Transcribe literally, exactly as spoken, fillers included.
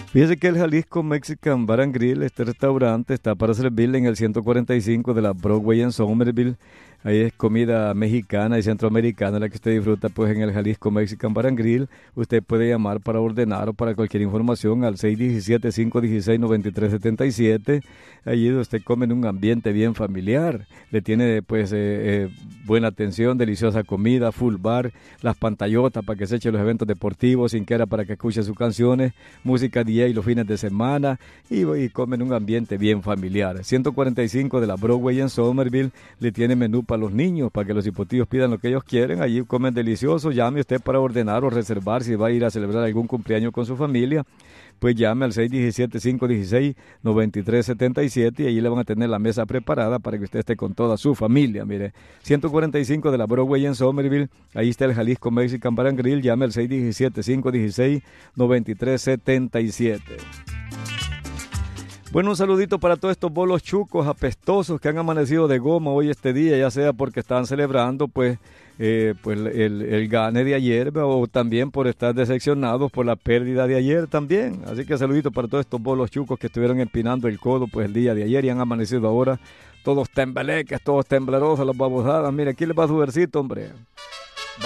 Fíjese que el Jalisco Mexican Bar and Grill, este restaurante, está para servirle en el ciento cuarenta y cinco de la Broadway en Somerville. Ahí es comida mexicana y centroamericana la que usted disfruta pues en el Jalisco Mexican Bar and Grill. Usted puede llamar para ordenar o para cualquier información al seis uno siete, cinco uno seis, nueve tres siete siete. Allí usted come en un ambiente bien familiar. Le tiene pues eh, eh, buena atención, deliciosa comida, full bar, las pantallotas para que se eche los eventos deportivos, sin que era para que escuche sus canciones, música D J los fines de semana y, y come en un ambiente bien familiar. ciento cuarenta y cinco de la Broadway en Somerville le tiene menú para los niños, para que los hipotíos pidan lo que ellos quieren. Allí comen delicioso. Llame usted para ordenar o reservar si va a ir a celebrar algún cumpleaños con su familia. Pues llame al seis uno siete, cinco uno seis, nueve tres siete siete y allí le van a tener la mesa preparada para que usted esté con toda su familia. Mire, ciento cuarenta y cinco de la Broadway en Somerville, ahí está el Jalisco Mexican Bar and Grill. Llame al seis uno siete, cinco uno seis, nueve tres siete siete. Bueno, un saludito para todos estos bolos chucos apestosos que han amanecido de goma hoy este día, ya sea porque están celebrando pues, eh, pues el, el gane de ayer o también por estar decepcionados por la pérdida de ayer también. Así que saludito para todos estos bolos chucos que estuvieron empinando el codo pues el día de ayer y han amanecido ahora todos tembleques, todos temblorosos, las babosadas. Mire, aquí les va su versito, hombre.